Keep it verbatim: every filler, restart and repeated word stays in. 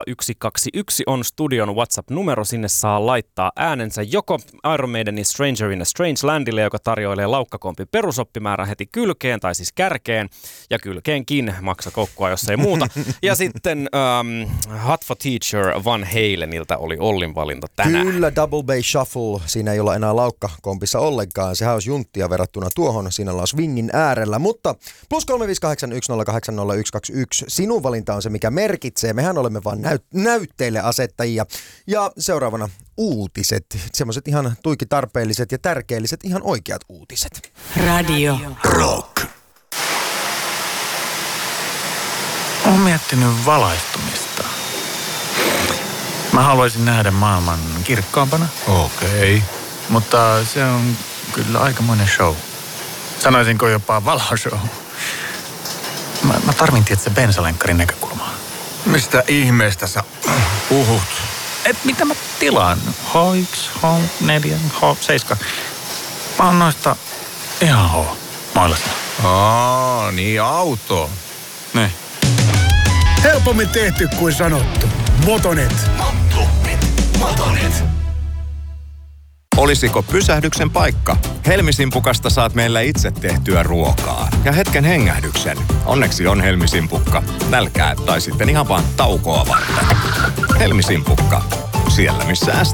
yksi kaksi yksi on studion WhatsApp-numero. Sinne saa laittaa äänensä joko Iron Maidenin Stranger in a Strange Landille, joka tarjoilee laukkakompin perusoppimäärä heti kylkeen, tai siis kärkeen, ja kylkeenkin maksa kokkua, jos ei muuta. Ja sitten um, Hot for Teacher Van Halenilta oli Ollin valinta tänään. Kyllä, Double Bass Shuffle. Siinä ei olla enää laukkakompissa ollenkaan. Sehän olisi junttia verrattuna tuohon. Siinä ollaan swingin äärellä. Mutta plus kolme viisi kahdeksan yksi nolla kahdeksan nolla yksi kaksi yksi. Sinun valinta on se, mikä merkitsee. Mehän olemme vaan näyt- näytteille asettajia. Ja seuraavana uutiset. Semmoiset ihan tuiki tarpeelliset ja tärkeelliset ihan oikeat uutiset. Radio Rock. Olen miettinyt valaistumista. Mä haluaisin nähdä maailman kirkkaampana. Okei. Okay. Mutta se on kyllä aikamoinen show. Sanoisinko jopa valoshow. Mä, mä tarvin tietysti bensalenkkarin näkökulmaa. Mistä ihmeestä sä puhut? Et mitä mä tilaan? H yksi, H neljä, H seitsemän. Mä oon noista ihan H. Mailasta. Aa, niin auto. Ne. Helpommin tehty kuin sanottu. Motonet. Motonet. Motonet. Olisiko pysähdyksen paikka? Helmisimpukasta saat meillä itse tehtyä ruokaa. Ja hetken hengähdyksen. Onneksi on Helmisimpukka. Nälkää tai sitten ihan vaan taukoa varten. Helmisimpukka. Siellä missä